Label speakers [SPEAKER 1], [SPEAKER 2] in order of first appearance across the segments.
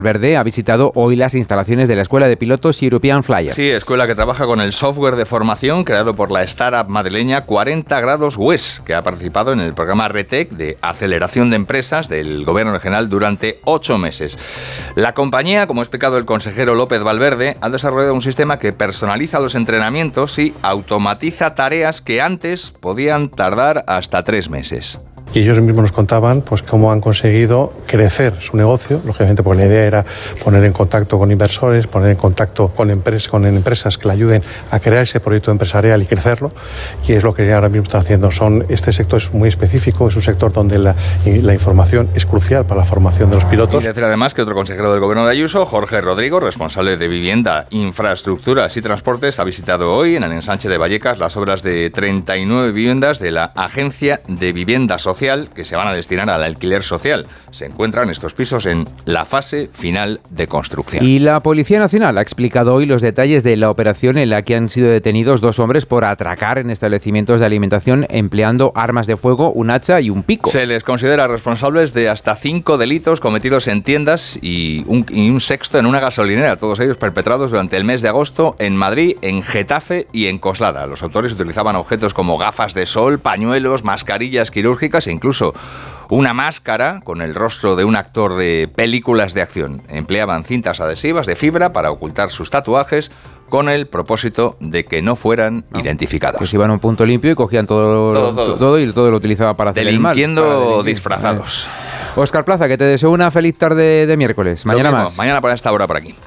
[SPEAKER 1] Valverde ha visitado hoy las instalaciones de la Escuela de Pilotos European Flyers.
[SPEAKER 2] Sí, escuela que trabaja con el software de formación creado por la startup madrileña 40 Grados WES, que ha participado en el programa RETEC de aceleración de empresas del Gobierno regional durante 8 meses. La compañía, como ha explicado el consejero López Valverde, ha desarrollado un sistema que personaliza los entrenamientos y automatiza tareas que antes podían tardar hasta 3 meses.
[SPEAKER 3] Y ellos mismos nos contaban pues cómo han conseguido crecer su negocio, lógicamente porque la idea era poner en contacto con inversores, poner en contacto con empresas que le ayuden a crear ese proyecto empresarial y crecerlo, y es lo que ahora mismo están haciendo. Este sector es muy específico, es un sector donde la información es crucial para la formación de los pilotos.
[SPEAKER 2] Y decir además que otro consejero del gobierno de Ayuso, Jorge Rodrigo, responsable de Vivienda, Infraestructuras y Transportes, ha visitado hoy en el ensanche de Vallecas las obras de 39 viviendas de la Agencia de Vivienda Social que se van a destinar al alquiler social. Se encuentran estos pisos en la fase final de construcción.
[SPEAKER 1] Y la Policía Nacional ha explicado hoy los detalles de la operación en la que han sido detenidos 2 hombres por atracar en establecimientos de alimentación empleando armas de fuego, un hacha y un pico.
[SPEAKER 2] Se les considera responsables de hasta 5 delitos cometidos en tiendas y un sexto en una gasolinera, todos ellos perpetrados durante el mes de agosto en Madrid, en Getafe y en Coslada. Los autores utilizaban objetos como gafas de sol, pañuelos, mascarillas quirúrgicas e incluso una máscara con el rostro de un actor de películas de acción. Empleaban cintas adhesivas de fibra para ocultar sus tatuajes con el propósito de que no fueran identificados.
[SPEAKER 1] Pues iban a un punto limpio y cogían todo y todo lo utilizaban para hacer el mal.
[SPEAKER 2] Delinquiendo disfrazados.
[SPEAKER 1] Óscar Plaza, que te deseo una feliz tarde de miércoles. Mañana más.
[SPEAKER 2] Mañana por esta hora por aquí.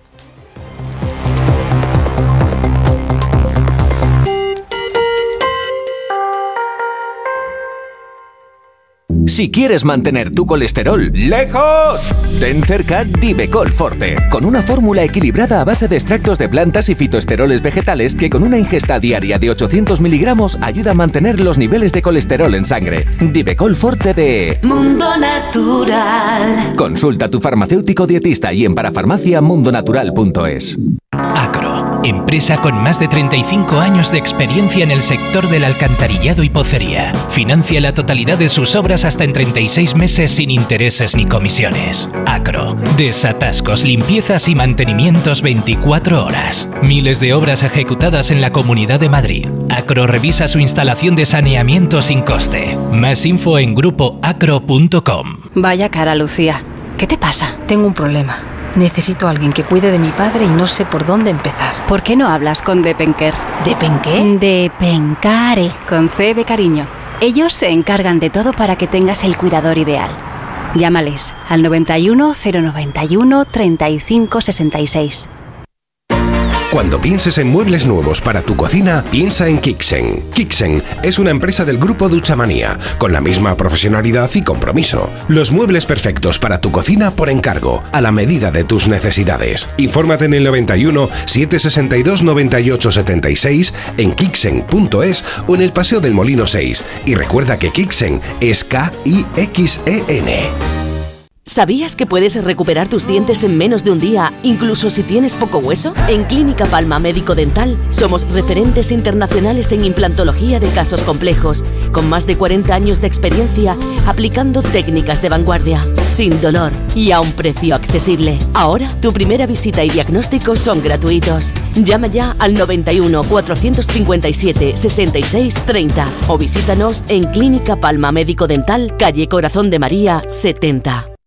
[SPEAKER 4] Si quieres mantener tu colesterol lejos, ten cerca Divecol Forte, con una fórmula equilibrada a base de extractos de plantas y fitoesteroles vegetales que con una ingesta diaria de 800 miligramos ayuda a mantener los niveles de colesterol en sangre. Divecol Forte de
[SPEAKER 5] Mundo Natural.
[SPEAKER 4] Consulta a tu farmacéutico dietista y en parafarmaciamundonatural.es.
[SPEAKER 6] Acro, empresa con más de 35 años de experiencia en el sector del alcantarillado y pocería. Financia la totalidad de sus obras hasta en 36 meses sin intereses ni comisiones. Acro, desatascos, limpiezas y mantenimientos 24 horas. Miles de obras ejecutadas en la Comunidad de Madrid. Acro revisa su instalación de saneamiento sin coste. Más info en grupoacro.com.
[SPEAKER 7] Vaya cara, Lucía. ¿Qué te pasa? Tengo un problema. Necesito a alguien que cuide de mi padre y no sé por dónde empezar.
[SPEAKER 8] ¿Por qué no hablas con Depenker?
[SPEAKER 7] ¿Depenqué?
[SPEAKER 8] Depencare, con C de cariño. Ellos se encargan de todo para que tengas el cuidador ideal. Llámales al 91 091 35 66.
[SPEAKER 9] Cuando pienses en muebles nuevos para tu cocina, piensa en Kixen. Kixen es una empresa del grupo Duchamanía, con la misma profesionalidad y compromiso. Los muebles perfectos para tu cocina por encargo, a la medida de tus necesidades. Infórmate en el 91 762 98 76, en Kixen.es o en el Paseo del Molino 6. Y recuerda que Kixen es K-I-X-E-N.
[SPEAKER 10] ¿Sabías que puedes recuperar tus dientes en menos de un día, incluso si tienes poco hueso? En Clínica Palma Médico Dental somos referentes internacionales en implantología de casos complejos, con más de 40 años de experiencia aplicando técnicas de vanguardia, sin dolor y a un precio accesible. Ahora, tu primera visita y diagnóstico son gratuitos. Llama ya al 91 457 66 30 o visítanos en Clínica Palma Médico Dental, calle Corazón de María 70.